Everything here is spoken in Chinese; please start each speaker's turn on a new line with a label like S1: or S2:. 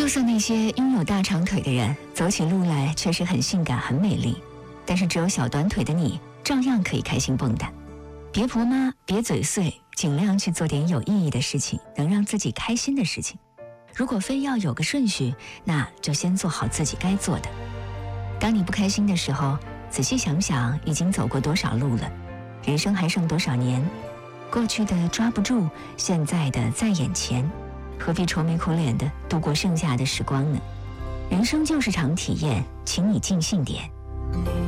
S1: 就算那些拥有大长腿的人走起路来确实很性感很美丽，但是只有小短腿的你照样可以开心蹦跶。别婆妈，别嘴碎，尽量去做点有意义的事情，能让自己开心的事情。如果非要有个顺序，那就先做好自己该做的。当你不开心的时候，仔细想想已经走过多少路了，人生还剩多少年，过去的抓不住，现在的在眼前，何必愁眉苦脸的度过剩下的时光呢？人生就是场体验，请你尽兴点。